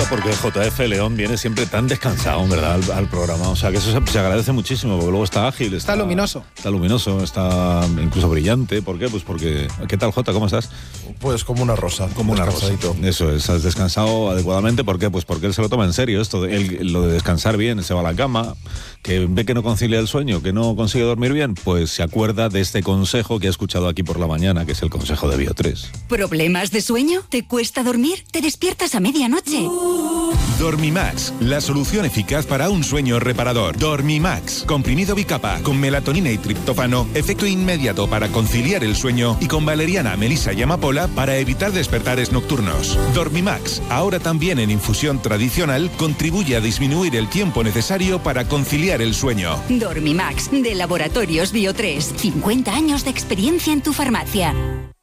gusta porque JF León viene siempre tan descansado, ¿verdad? Al programa. O sea, que eso se agradece muchísimo, porque luego está ágil. Está luminoso. Está luminoso, está incluso brillante. ¿Por qué? Pues porque... ¿Qué tal, Jota? ¿Cómo estás? Pues como una rosa. Como una rosa. Eso es, has descansado adecuadamente. ¿Por qué? Pues porque él se lo toma en serio esto. Lo de descansar bien, se va a la cama, que ve que no concilia el sueño, que no consigue dormir bien, pues se acuerda de este consejo que ha escuchado aquí por la mañana, que es el consejo de Bio3. ¿Problemas de sueño? ¿Te cuesta dormir? ¿Te despiertas a medianoche? Dormimax, la solución eficaz para un sueño reparador. Dormimax, comprimido bicapa, con melatonina y triptófano, efecto inmediato para conciliar el sueño, y con valeriana, melisa y amapola para evitar despertares nocturnos. Dormimax, ahora también en infusión tradicional, contribuye a disminuir el tiempo necesario para conciliar el sueño. Dormimax, de Laboratorios Bio3. 50 años de experiencia en tu farmacia.